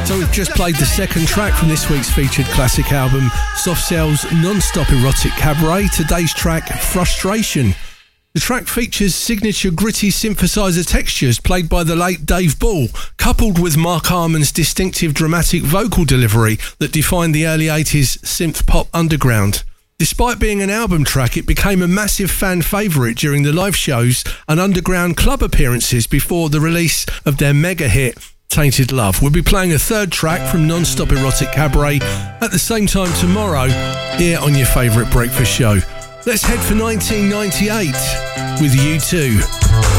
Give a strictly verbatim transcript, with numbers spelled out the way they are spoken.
So we've just played the second track from this week's featured classic album, Soft Cell's Non-Stop Erotic Cabaret. Today's track, Frustration. The track features signature gritty synthesizer textures played by the late Dave Ball, coupled with Mark Harmon's distinctive dramatic vocal delivery that defined the early eighties synth pop underground. Despite being an album track, it became a massive fan favourite during the live shows and underground club appearances before the release of their mega hit, Tainted Love. We'll be playing a third track from Non-Stop Erotic Cabaret at the same time tomorrow here on your favourite breakfast show. Let's head for nineteen ninety-eight with U two.